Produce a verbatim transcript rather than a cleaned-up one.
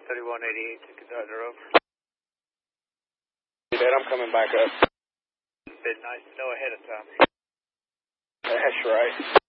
thirty-one eighty-eight to Gardner over. Dad, I'm coming back up. Been nice to know ahead of time. That's right.